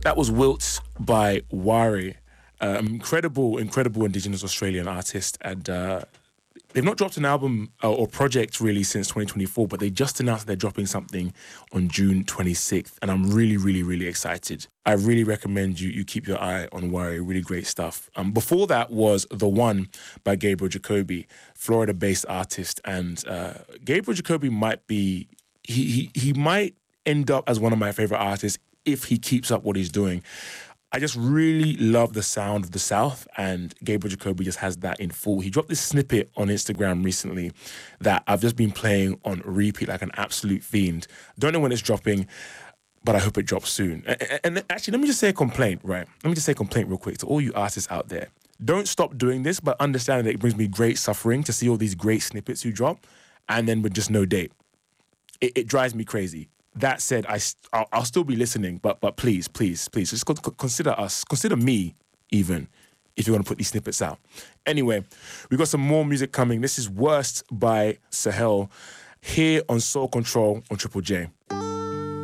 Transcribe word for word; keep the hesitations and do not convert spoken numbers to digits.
That was Wilt by Wari. Uh, incredible, incredible Indigenous Australian artist. And uh, they've not dropped an album uh, or project really since twenty twenty-four, but they just announced they're dropping something on June twenty-sixth. And I'm really, really, really excited. I really recommend you you keep your eye on Wari. Really great stuff. Um, before that was The One by Gabriel Jacoby, Florida-based artist. And uh, Gabriel Jacoby might be, he, he, he might end up as one of my favorite artists if he keeps up what he's doing. I just really love the sound of the South, and Gabriel Jacoby just has that in full. He dropped this snippet on Instagram recently that I've just been playing on repeat like an absolute fiend. Don't know when it's dropping, but I hope it drops soon. And, and actually, let me just say a complaint, right? Let me just say a complaint real quick to all you artists out there. Don't stop doing this, but understand that it brings me great suffering to see all these great snippets you drop, and then with just no date. It, it drives me crazy. That said, I, I'll, I'll still be listening, but but please, please, please, just consider us, consider me even, if you're going to put these snippets out. Anyway, we've got some more music coming. This is Worst by Sahel here on Soul Control on Triple J.